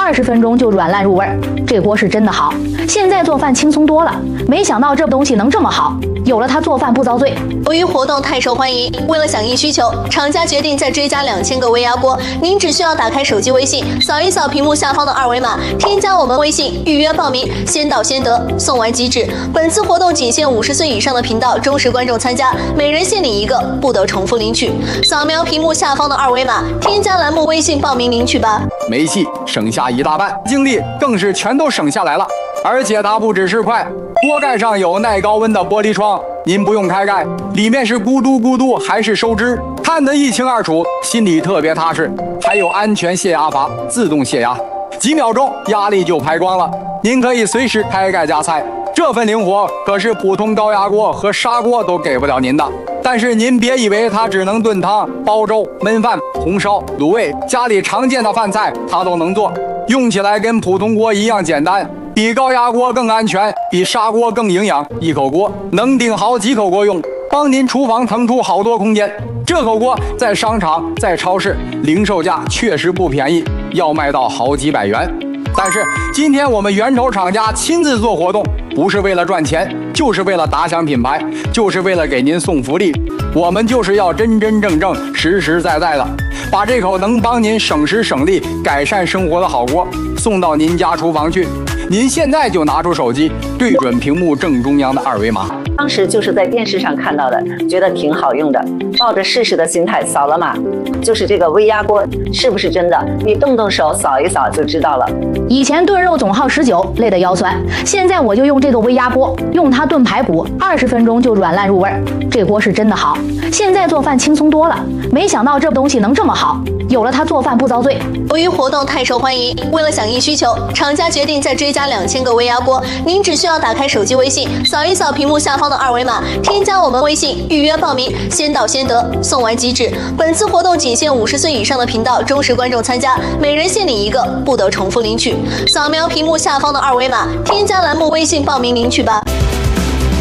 20分钟就软烂入味儿，这锅是真的好。现在做饭轻松多了，没想到这东西能这么好，有了它做饭不遭罪。 由于活动太受欢迎，为了响应需求，厂家决定再追加2000个微压锅。您只需要打开手机微信，扫一扫屏幕下方的2维码，添加我们微信预约报名，先到先得，送完即止。本次活动仅限50岁以上的频道忠实观众参加，每人限领1个，不得重复领取。扫描屏幕下方的2维码，添加栏目微信报名领取吧。 煤气省下一大半，精力更是全都省下来了。而且它不只是快，锅盖上有耐高温的玻璃窗，您不用开盖，里面是咕嘟咕嘟还是收汁，看得一清二楚，心里特别踏实。还有安全泄压阀，自动泄压，几秒钟压力就排光了，您可以随时开盖加菜。这份灵活可是普通高压锅和砂锅都给不了您的。但是您别以为它只能炖汤、煲粥、焖饭、红烧、卤味，家里常见的饭菜它都能做，用起来跟普通锅一样简单，比高压锅更安全，比砂锅更营养。一口锅能顶好几口锅用，帮您厨房腾出好多空间。这口锅在商场、在超市零售价确实不便宜，要卖到好几百元。但是今天我们源头厂家亲自做活动，不是为了赚钱，就是为了打响品牌，就是为了给您送福利。我们就是要真真正正、实实在在的把这口能帮您省时省力、改善生活的好锅送到您家厨房去。您现在就拿出手机，对准屏幕正中央的2维码。 当时就是在电视上看到的，觉得挺好用的，抱着试试的心态扫了码。就是这个微压锅是不是真的？你动动手扫一扫就知道了。 以前炖肉总耗19，累得腰酸，现在我就用这个微压锅，用它炖排骨，20分钟就软烂入味儿，这锅是真的好。现在做饭轻松多了，没想到这东西能这么好，有了它做饭不遭罪。 由于活动太受欢迎，为了响应需求，厂家决定再追加2000个微压锅。您只需要打开手机微信，扫一扫屏幕下方的2维码，添加我们微信预约报名，先到先得，送完即止。本次活动仅限50岁以上的频道忠实观众参加，每人限领1个，不得重复领取。扫描屏幕下方的2维码，添加栏目微信报名领取吧。